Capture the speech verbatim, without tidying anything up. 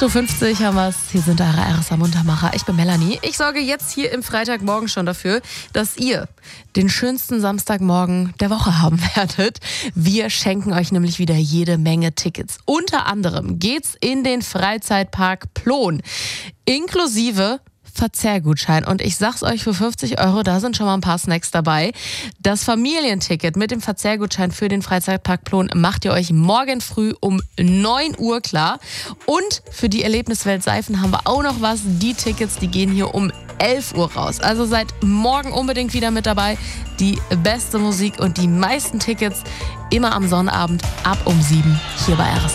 acht Uhr fünfzig haben wir es. Hier sind eure R S A-Muntermacher. Ich bin Melanie. Ich sorge jetzt hier im Freitagmorgen schon dafür, dass ihr den schönsten Samstagmorgen der Woche haben werdet. Wir schenken euch nämlich wieder jede Menge Tickets. Unter anderem geht's in den Freizeitpark Plon. Inklusive Verzehrgutschein. Und ich sag's euch, für fünfzig Euro, da sind schon mal ein paar Snacks dabei. Das Familienticket mit dem Verzehrgutschein für den Freizeitpark Plon macht ihr euch morgen früh um neun Uhr klar. Und für die Erlebniswelt Seifen haben wir auch noch was. Die Tickets, die gehen hier um elf Uhr raus. Also seid morgen unbedingt wieder mit dabei. Die beste Musik und die meisten Tickets immer am Sonnabend ab um sieben hier bei R S A.